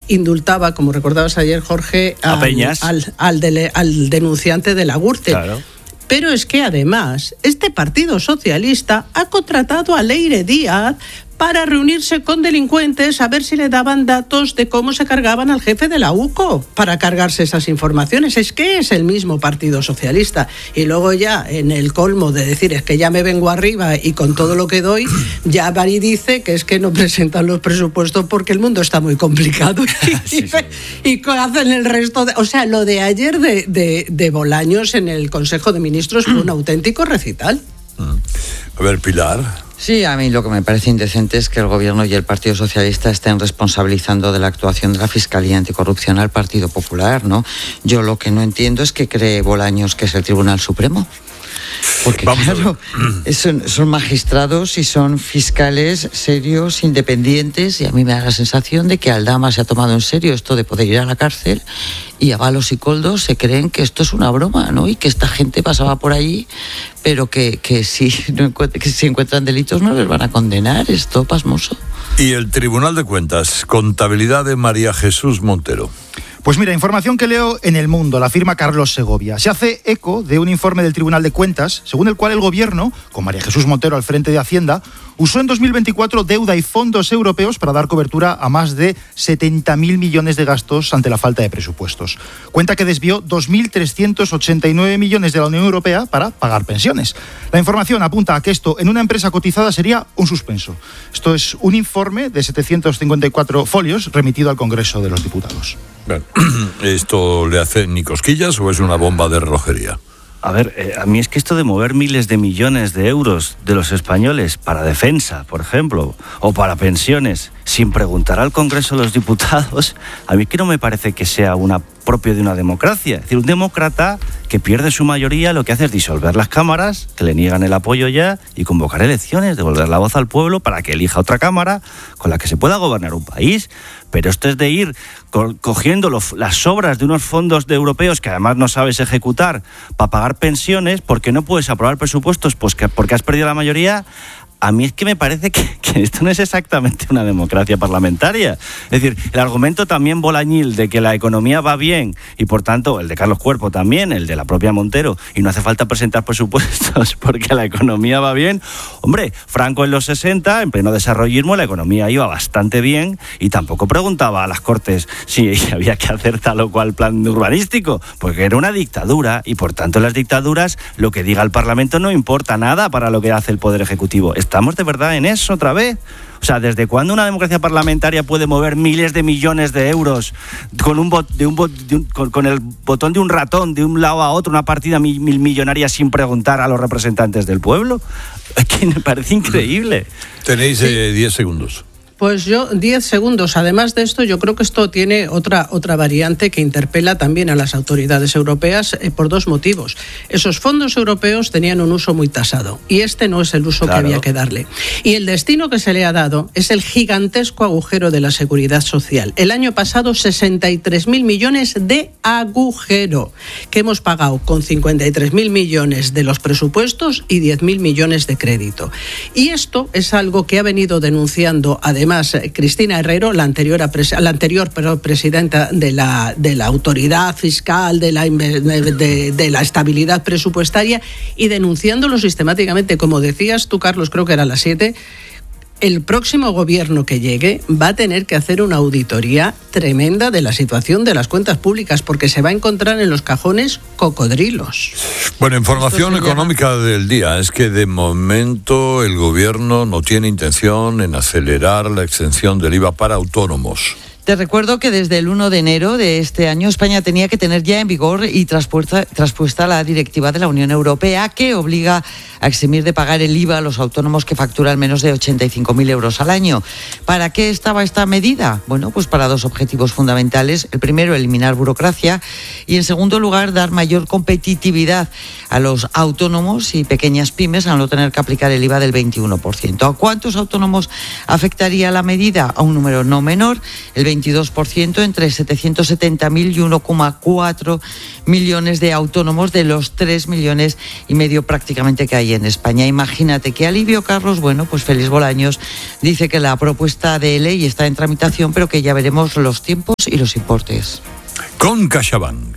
indultaba, como recordabas ayer, Jorge, al denunciante de la Gürtel. Claro. Pero es que además este Partido Socialista ha contratado a Leire Díaz para reunirse con delincuentes a ver si le daban datos de cómo se cargaban al jefe de la UCO para cargarse esas informaciones. Es que es el mismo Partido Socialista. Y luego ya en el colmo de decir es que ya me vengo arriba y con todo lo que doy, ya Bari dice que es que no presentan los presupuestos porque el mundo está muy complicado. Y hacen el resto de... O sea, lo de ayer de Bolaños en el Consejo de Ministros fue un auténtico recital. A ver, Pilar. Sí, a mí lo que me parece indecente es que el Gobierno y el Partido Socialista estén responsabilizando de la actuación de la Fiscalía Anticorrupción al Partido Popular, ¿no? Yo lo que no entiendo es que cree Bolaños que es el Tribunal Supremo. Porque claro, son magistrados y son fiscales serios, independientes, y a mí me da la sensación de que Aldama se ha tomado en serio esto de poder ir a la cárcel, y Ábalos y Koldo se creen que esto es una broma, ¿no? Y que esta gente pasaba por allí, pero que si encuentran delitos no les van a condenar. Es todo pasmoso. Y el Tribunal de Cuentas, contabilidad de María Jesús Montero. Pues mira, información que leo en El Mundo, la firma Carlos Segovia. Se hace eco de un informe del Tribunal de Cuentas, según el cual el Gobierno, con María Jesús Montero al frente de Hacienda, usó en 2024 deuda y fondos europeos para dar cobertura a más de 70.000 millones de gastos ante la falta de presupuestos. Cuenta que desvió 2.389 millones de la Unión Europea para pagar pensiones. La información apunta a que esto en una empresa cotizada sería un suspenso. Esto es un informe de 754 folios remitido al Congreso de los Diputados. Bueno, ¿esto le hace ni cosquillas o es una bomba de relojería? A ver, a mí es que esto de mover miles de millones de euros de los españoles para defensa, por ejemplo, o para pensiones, sin preguntar al Congreso de los Diputados, a mí es que no me parece que sea propio de una democracia. Es decir, un demócrata que pierde su mayoría lo que hace es disolver las cámaras, que le niegan el apoyo ya, y convocar elecciones, devolver la voz al pueblo para que elija otra cámara con la que se pueda gobernar un país. Pero esto es de ir cogiendo las sobras de unos fondos europeos que además no sabes ejecutar para pagar pensiones, porque no puedes aprobar presupuestos porque has perdido la mayoría. A mí es que me parece que esto no es exactamente una democracia parlamentaria. Es decir, el argumento también bolañil de que la economía va bien, y por tanto el de Carlos Cuerpo también, el de la propia Montero, y no hace falta presentar presupuestos porque la economía va bien. Hombre, Franco en los 60, en pleno desarrollismo, la economía iba bastante bien y tampoco preguntaba a las Cortes si había que hacer tal o cual plan urbanístico, porque era una dictadura, y por tanto en las dictaduras lo que diga el Parlamento no importa nada para lo que hace el Poder Ejecutivo. ¿Estamos de verdad en eso otra vez? O sea, ¿desde cuándo una democracia parlamentaria puede mover miles de millones de euros con el botón de un ratón de un lado a otro, una partida millonaria sin preguntar a los representantes del pueblo? Es que me parece increíble. Tenéis 10 segundos. Pues yo, 10 segundos. Además de esto, yo creo que esto tiene otra variante que interpela también a las autoridades europeas por dos motivos. Esos fondos europeos tenían un uso muy tasado y este no es el uso que había que darle. Y el destino que se le ha dado es el gigantesco agujero de la seguridad social. El año pasado, 63.000 millones de agujero que hemos pagado con 53.000 millones de los presupuestos y 10.000 millones de crédito. Y esto es algo que ha venido denunciando además Cristina Herrero, la anterior presidenta de la autoridad fiscal, de la estabilidad presupuestaria, y denunciándolo sistemáticamente. Como decías tú, Carlos, creo que era a las 7, el próximo gobierno que llegue va a tener que hacer una auditoría tremenda de la situación de las cuentas públicas, porque se va a encontrar en los cajones cocodrilos. Bueno, información económica del día es que de momento el gobierno no tiene intención en acelerar la exención del IVA para autónomos. Te recuerdo que desde el 1 de enero de este año España tenía que tener ya en vigor y traspuesta la directiva de la Unión Europea que obliga a eximir de pagar el IVA a los autónomos que facturan menos de 85.000 euros al año. ¿Para qué estaba esta medida? Bueno, pues para dos objetivos fundamentales. El primero, eliminar burocracia, y en segundo lugar, dar mayor competitividad a los autónomos y pequeñas pymes al no tener que aplicar el IVA del 21%. ¿A cuántos autónomos afectaría la medida? A un número no menor, el 22% entre 770.000 y 1,4 millones de autónomos de los 3,5 millones prácticamente que hay en España. Imagínate qué alivio, Carlos. Bueno, pues Félix Bolaños dice que la propuesta de ley está en tramitación, pero que ya veremos los tiempos y los importes. Con CaixaBank.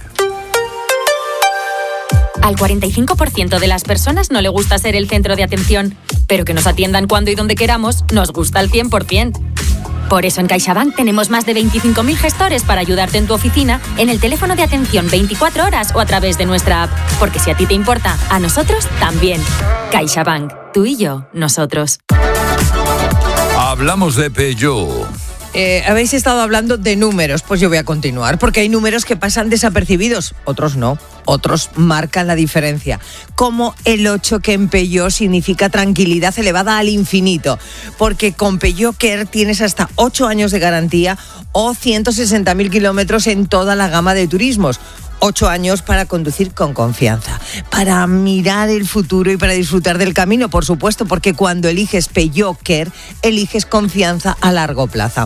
Al 45% de las personas no le gusta ser el centro de atención, pero que nos atiendan cuando y donde queramos nos gusta al 100%. Por eso en CaixaBank tenemos más de 25.000 gestores para ayudarte en tu oficina, en el teléfono de atención 24 horas o a través de nuestra app. Porque si a ti te importa, a nosotros también. CaixaBank. Tú y yo, nosotros. Hablamos de Peugeot. Habéis estado hablando de números, pues yo voy a continuar, porque hay números que pasan desapercibidos, otros no, otros marcan la diferencia, como el 8, que en Peugeot significa tranquilidad elevada al infinito, porque con Peugeot Care tienes hasta 8 años de garantía o 160.000 kilómetros en toda la gama de turismos. 8 años para conducir con confianza, para mirar el futuro y para disfrutar del camino, por supuesto, porque cuando eliges Peugeot Care, eliges confianza a largo plazo.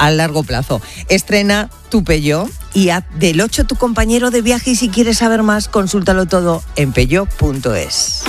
Estrena tu Peugeot y haz del 8 tu compañero de viaje, y si quieres saber más, consúltalo todo en peugeot.es.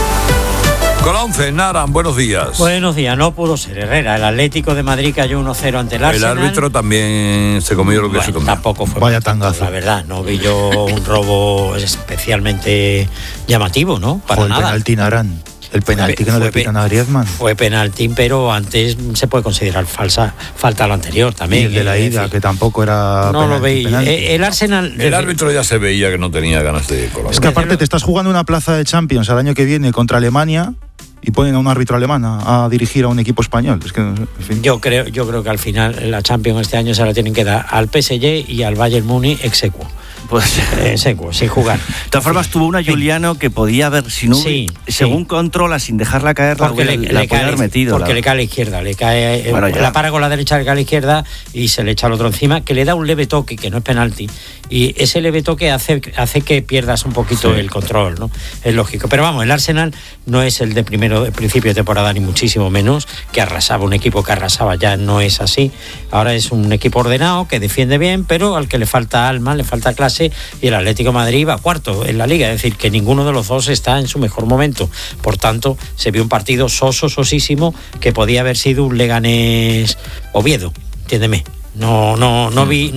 Con la 11, Naran, buenos días. Buenos días, no pudo ser Herrera. El Atlético de Madrid cayó 1-0 ante el Arsenal. El árbitro también se comió lo que se comió. Tampoco fue. Vaya tangazo. La verdad, no vi yo un robo especialmente llamativo, ¿no? Para nada. El penalti, Naran. El penalti que no le pitan a Griezmann. Fue penalti, pero antes se puede considerar falta a lo anterior también. Y el de la ida, que tampoco era no penalti, lo veía. El Arsenal... El árbitro ya se veía que no tenía ganas de colaborar. Es que aparte te estás jugando una plaza de Champions al año que viene contra Alemania y ponen a un árbitro alemán a dirigir a un equipo español. Es que, en fin. Yo creo que al final la Champions este año se la tienen que dar al PSG y al Bayern Múnich exequo. Pues seco, sin jugar. De todas formas, tuvo una Juliano que podía haber, si no, según controla, sin dejarla caer, porque la podía haber metido. Porque le cae a la izquierda, le cae, la para con la derecha, le cae a la izquierda y se le echa al otro encima, que le da un leve toque, que no es penalti. Y ese leve toque hace que pierdas un poquito el control, ¿no? Es lógico. Pero vamos, el Arsenal no es el de principio de temporada, ni muchísimo menos, que arrasaba, un equipo que arrasaba, ya no es así. Ahora es un equipo ordenado, que defiende bien, pero al que le falta alma, le falta clase, y el Atlético de Madrid va cuarto en la Liga, es decir, que ninguno de los dos está en su mejor momento. Por tanto, se vio un partido sosísimo, que podía haber sido un Leganés Oviedo, entiéndeme. No vi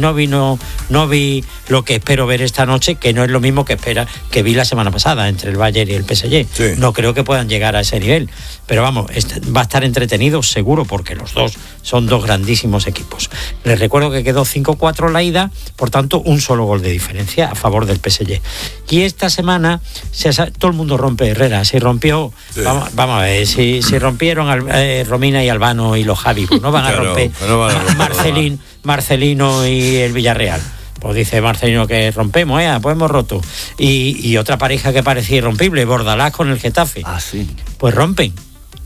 lo que espero ver esta noche, que no es lo mismo que vi la semana pasada entre el Bayern y el PSG. Sí. No creo que puedan llegar a ese nivel, pero vamos, va a estar entretenido seguro, porque los dos son dos grandísimos equipos. Les recuerdo que quedó 5-4 la ida, por tanto un solo gol de diferencia a favor del PSG. Y esta semana todo el mundo rompe Herrera, si rompió, vamos a ver, si rompieron Romina y Albano y los Javi, pues no van a romper Marcelino y el Villarreal. Pues dice Marcelino que rompemos, pues hemos roto. Y otra pareja que parecía irrompible, Bordalás con el Getafe. Ah, sí. Pues rompen.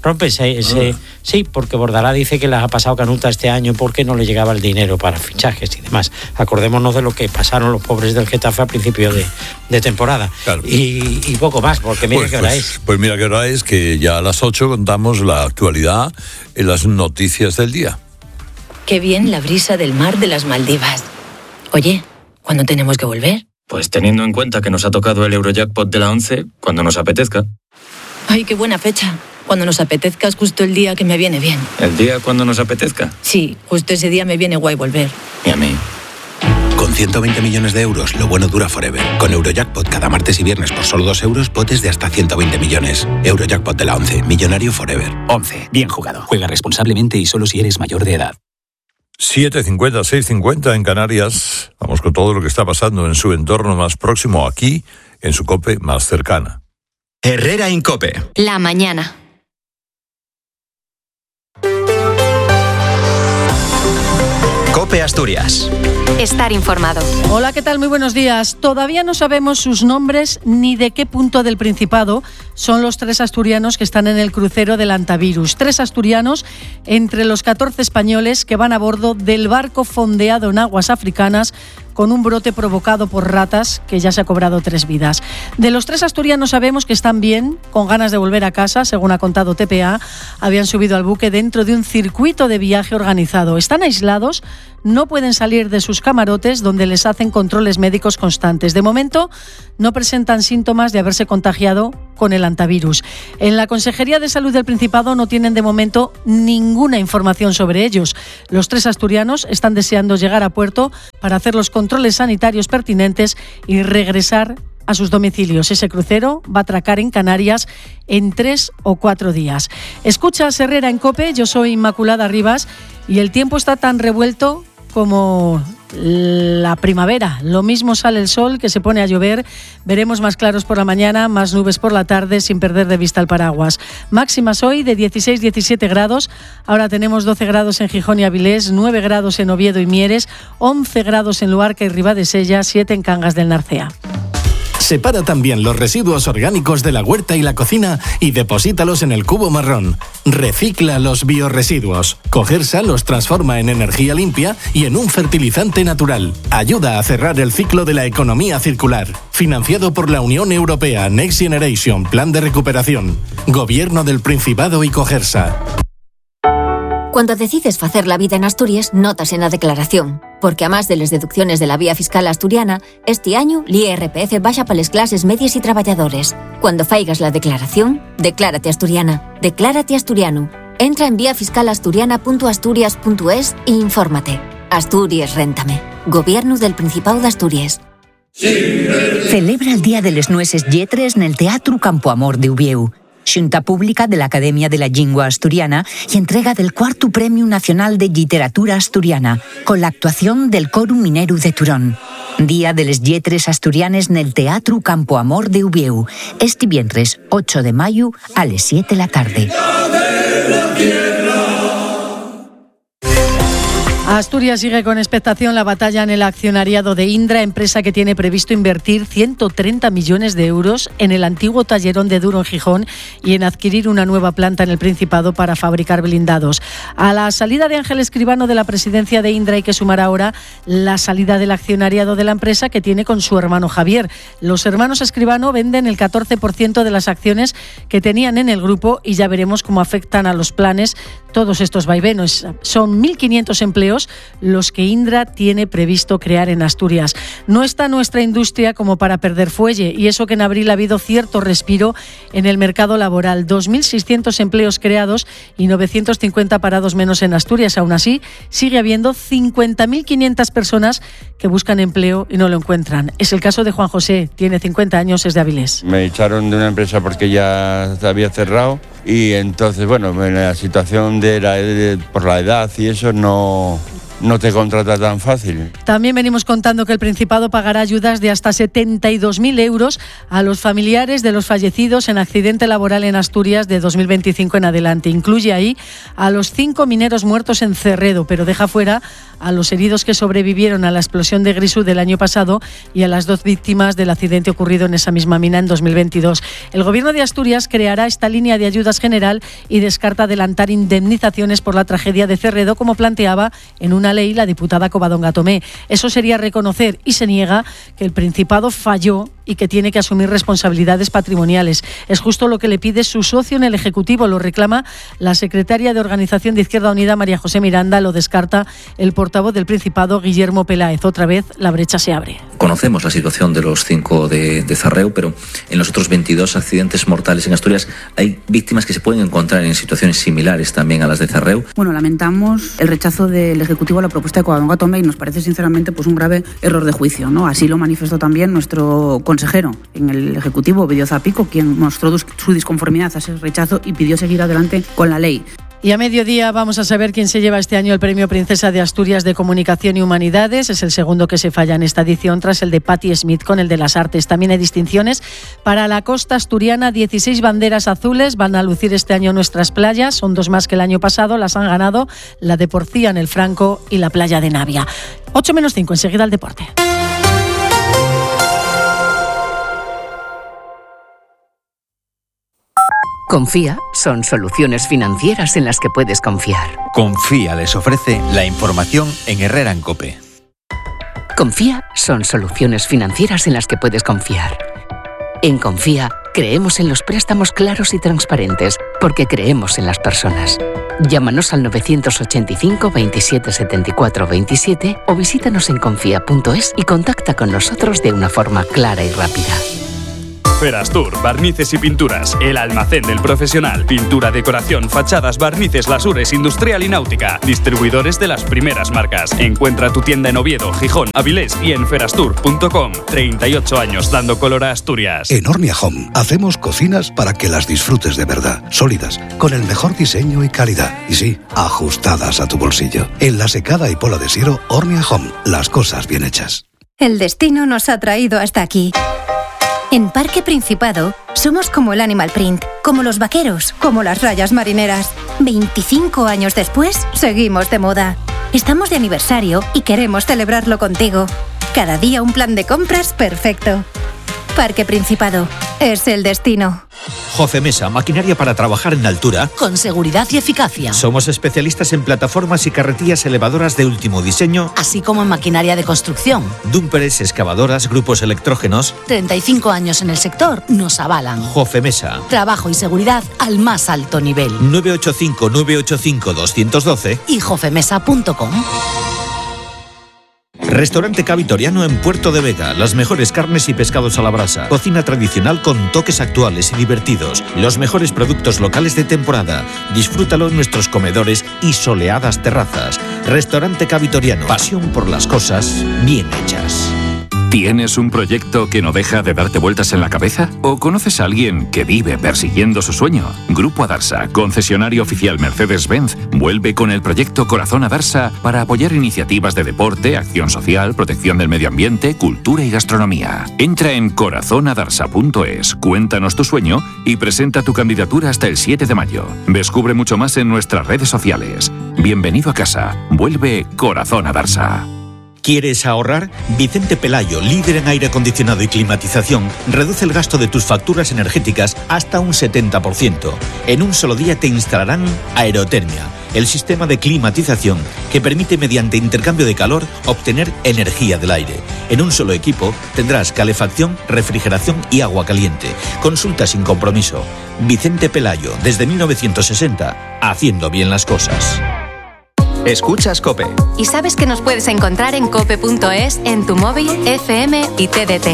Sí, porque Bordalás dice que las ha pasado canuta este año porque no le llegaba el dinero para fichajes y demás. Acordémonos de lo que pasaron los pobres del Getafe a principio de temporada. Claro. Y poco más, porque mira qué hora es. Pues mira qué hora es, que ya a las 8 contamos la actualidad en las noticias del día. Qué bien la brisa del mar de las Maldivas. Oye, ¿cuándo tenemos que volver? Pues teniendo en cuenta que nos ha tocado el Eurojackpot de la 11, cuando nos apetezca. Ay, qué buena fecha. Cuando nos apetezca es justo el día que me viene bien. ¿El día cuando nos apetezca? Sí, justo ese día me viene guay volver. Y a mí. Con 120 millones de euros, lo bueno dura forever. Con Eurojackpot cada martes y viernes por solo 2 euros, potes de hasta 120 millones. Eurojackpot de la 11, millonario forever. 11, bien jugado. Juega responsablemente y solo si eres mayor de edad. 7:50, 6:50 en Canarias. Vamos con todo lo que está pasando en su entorno más próximo, aquí, en su COPE más cercana. Herrera en COPE. La mañana. COPE Asturias. Estar informado. Hola, ¿qué tal? Muy buenos días. Todavía no sabemos sus nombres ni de qué punto del Principado son los 3 asturianos que están en el crucero del Antavirus. 3 asturianos entre los 14 españoles que van a bordo del barco fondeado en aguas africanas con un brote provocado por ratas que ya se ha cobrado 3 vidas. De los 3 asturianos sabemos que están bien, con ganas de volver a casa, según ha contado TPA. Habían subido al buque dentro de un circuito de viaje organizado. Están aislados, no pueden salir de sus camarotes donde les hacen controles médicos constantes. De momento no presentan síntomas de haberse contagiado con el antivirus. En la Consejería de Salud del Principado no tienen de momento ninguna información sobre ellos. Los 3 asturianos están deseando llegar a puerto para hacer los controles sanitarios pertinentes y regresar a sus domicilios. Ese crucero va a atracar en Canarias en 3 o 4 días. Escuchas Herrera en COPE, yo soy Inmaculada Rivas y el tiempo está tan revuelto como la primavera. Lo mismo sale el sol que se pone a llover. Veremos más claros por la mañana, más nubes por la tarde, sin perder de vista el paraguas. Máximas hoy de 16-17 grados. Ahora tenemos 12 grados en Gijón y Avilés, 9 grados en Oviedo y Mieres, 11 grados en Luarca y Ribadesella, 7 en Cangas del Narcea. Separa también los residuos orgánicos de la huerta y la cocina y deposítalos en el cubo marrón. Recicla los biorresiduos. Cogersa los transforma en energía limpia y en un fertilizante natural. Ayuda a cerrar el ciclo de la economía circular. Financiado por la Unión Europea Next Generation Plan de Recuperación. Gobierno del Principado y Cogersa. Cuando decides facer la vida en Asturias, notas en la declaración. Porque a más de las deducciones de la vía fiscal asturiana, este año l'IRPF baja para las clases medias y trabajadores. Cuando faigas la declaración, declárate asturiana. Declárate asturiano. Entra en viafiscalasturiana.asturias.es e infórmate. Asturias Réntame. Gobierno del Principado de Asturias. Celebra el Día de les Nueces Lletres en el Teatro Campo Amor de Ubieu. Xunta Pública de la Academia de la Lingua Asturiana y entrega del 4º Premio Nacional de Literatura Asturiana, con la actuación del Coro Mineru de Turón. Día de les Lletres Asturianes en el Teatro Campo Amor de Ubieu, este viernes 8 de mayo a las 7 de la tarde. Asturias sigue con expectación la batalla en el accionariado de Indra, empresa que tiene previsto invertir 130 millones de euros en el antiguo tallerón de Duro en Gijón y en adquirir una nueva planta en el Principado para fabricar blindados. A la salida de Ángel Escribano de la presidencia de Indra hay que sumar ahora la salida del accionariado de la empresa que tiene con su hermano Javier. Los hermanos Escribano venden el 14% de las acciones que tenían en el grupo y ya veremos cómo afectan a los planes todos estos vaivenes. Son 1.500 empleos los que Indra tiene previsto crear en Asturias. No está nuestra industria como para perder fuelle, y eso que en abril ha habido cierto respiro en el mercado laboral. 2.600 empleos creados y 950 parados menos en Asturias. Aún así, sigue habiendo 50.500 personas que buscan empleo y no lo encuentran. Es el caso de Juan José, tiene 50 años, es de Avilés. Me echaron de una empresa porque ya se había cerrado y entonces, bueno, en la situación por la edad y eso no te contrata tan fácil. También venimos contando que el Principado pagará ayudas de hasta 72.000 euros a los familiares de los fallecidos en accidente laboral en Asturias de 2025 en adelante. Incluye ahí a los 5 mineros muertos en Cerredo, pero deja fuera a los heridos que sobrevivieron a la explosión de Grisú del año pasado y a las 2 víctimas del accidente ocurrido en esa misma mina en 2022. El Gobierno de Asturias creará esta línea de ayudas general y descarta adelantar indemnizaciones por la tragedia de Cerredo, como planteaba en una ley la diputada Covadonga Tomé. Eso sería reconocer, y se niega, que el Principado falló y que tiene que asumir responsabilidades patrimoniales. Es justo lo que le pide su socio en el Ejecutivo, lo reclama la secretaria de Organización de Izquierda Unida, María José Miranda, lo descarta el portavoz del Principado, Guillermo Peláez. Otra vez la brecha se abre. Conocemos la situación de los 5 de Zarreu, pero en los otros 22 accidentes mortales en Asturias hay víctimas que se pueden encontrar en situaciones similares también a las de Zarreu. Bueno, lamentamos el rechazo del Ejecutivo a la propuesta de Covadonga Tomé y nos parece sinceramente un grave error de juicio, ¿no? Así lo manifestó también nuestro consejero en el Ejecutivo, Bello Zapico, quien mostró su disconformidad a ese rechazo y pidió seguir adelante con la ley. Y a mediodía vamos a saber quién se lleva este año el Premio Princesa de Asturias de Comunicación y Humanidades. Es el segundo que se falla en esta edición, tras el de Patti Smith con el de las Artes. También hay distinciones para la costa asturiana. 16 banderas azules van a lucir este año nuestras playas. Son 2 más que el año pasado. Las han ganado la de Porcía en el Franco y la playa de Navia. 8:05, enseguida el deporte. Confía son soluciones financieras en las que puedes confiar. Confía les ofrece la información en Herrera en COPE. Confía son soluciones financieras en las que puedes confiar. En Confía Creemos en los préstamos claros y transparentes, porque creemos en las personas. Llámanos al 985 27 74 27 o visítanos en confía.es y contacta con nosotros de una forma clara y rápida. Ferastur, barnices y pinturas. El almacén del profesional. Pintura, decoración, fachadas, barnices, lasures, industrial y náutica. Distribuidores de las primeras marcas. Encuentra tu tienda en Oviedo, Gijón, Avilés y en ferastur.com. 38 años dando color a Asturias. En Ornia Home hacemos cocinas para que las disfrutes de verdad. Sólidas, con el mejor diseño y calidad. Y sí, ajustadas a tu bolsillo. En La Secada y Pola de Siero, Ornia Home. Las cosas bien hechas. El destino nos ha traído hasta aquí. En Parque Principado somos como el Animal Print, como los vaqueros, como las rayas marineras. 25 años después, seguimos de moda. Estamos de aniversario y queremos celebrarlo contigo. Cada día un plan de compras perfecto. Parque Principado, es el destino. Jofemesa, maquinaria para trabajar en altura. Con seguridad y eficacia. Somos especialistas en plataformas y carretillas elevadoras de último diseño. Así como en maquinaria de construcción. Dumpers, excavadoras, grupos electrógenos. 35 años en el sector nos avalan. Jofemesa. Trabajo y seguridad al más alto nivel. 985-985-212 y jofemesa.com. Restaurante Ca Vitoriano en Puerto de Vega. Las mejores carnes y pescados a la brasa. Cocina tradicional con toques actuales y divertidos. Los mejores productos locales de temporada. Disfrútalo en nuestros comedores y soleadas terrazas. Restaurante Ca Vitoriano. Pasión por las cosas bien hechas. ¿Tienes un proyecto que no deja de darte vueltas en la cabeza? ¿O conoces a alguien que vive persiguiendo su sueño? Grupo Adarsa, concesionario oficial Mercedes-Benz, vuelve con el proyecto Corazón Adarsa para apoyar iniciativas de deporte, acción social, protección del medio ambiente, cultura y gastronomía. Entra en corazonadarsa.es, cuéntanos tu sueño y presenta tu candidatura hasta el 7 de mayo. Descubre mucho más en nuestras redes sociales. Bienvenido a casa. Vuelve Corazón Adarsa. ¿Quieres ahorrar? Vicente Pelayo, líder en aire acondicionado y climatización, reduce el gasto de tus facturas energéticas hasta un 70%. En un solo día te instalarán Aerotermia, el sistema de climatización que permite mediante intercambio de calor obtener energía del aire. En un solo equipo tendrás calefacción, refrigeración y agua caliente. Consulta sin compromiso. Vicente Pelayo, desde 1960, haciendo bien las cosas. Escuchas COPE. Y sabes que nos puedes encontrar en cope.es, en tu móvil, FM y TDT.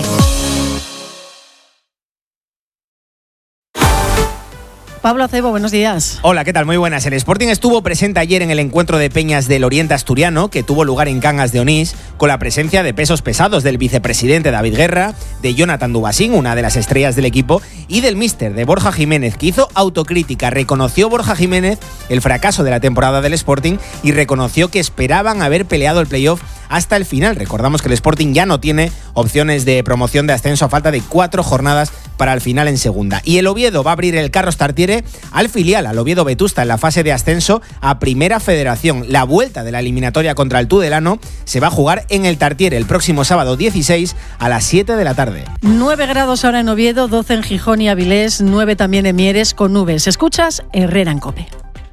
Pablo Acebo, buenos días. Hola, ¿qué tal? Muy buenas. El Sporting estuvo presente ayer en el encuentro de peñas del Oriente Asturiano, que tuvo lugar en Cangas de Onís, con la presencia de pesos pesados del vicepresidente David Guerra, de Jonathan Dubasín, una de las estrellas del equipo, y del míster, de Borja Jiménez, que hizo autocrítica. Reconoció Borja Jiménez el fracaso de la temporada del Sporting y reconoció que esperaban haber peleado el playoff hasta el final. Recordamos que el Sporting ya no tiene opciones de promoción de ascenso a falta de 4 jornadas para el final en segunda. Y el Oviedo va a abrir el Carlos Tartiere al filial, al Oviedo Vetusta, en la fase de ascenso a Primera Federación. La vuelta de la eliminatoria contra el Tudelano se va a jugar en el Tartiere el próximo sábado 16 a las 7 de la tarde. 9 grados ahora en Oviedo, 12 en Gijón y Avilés, 9 también en Mieres con nubes. Escuchas Herrera en COPE.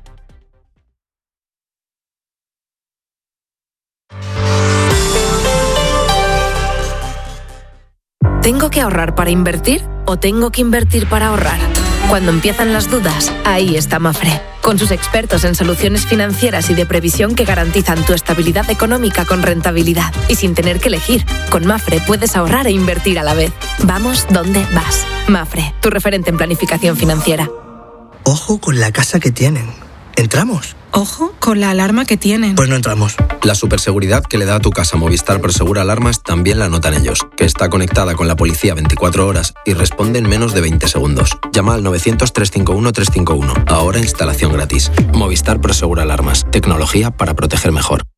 ¿Tengo que ahorrar para invertir o tengo que invertir para ahorrar? Cuando empiezan las dudas, ahí está Mafre, con sus expertos en soluciones financieras y de previsión que garantizan tu estabilidad económica con rentabilidad y sin tener que elegir. Con Mafre puedes ahorrar e invertir a la vez. Vamos donde vas. Mafre, tu referente en planificación financiera. Ojo con la casa que tienen. ¿Entramos? Ojo con la alarma que tienen. Pues no entramos. La superseguridad que le da a tu casa Movistar Prosegura Alarmas también la notan ellos, que está conectada con la policía 24 horas y responde en menos de 20 segundos. Llama al 900-351-351. Ahora instalación gratis. Movistar Prosegura Alarmas. Tecnología para proteger mejor.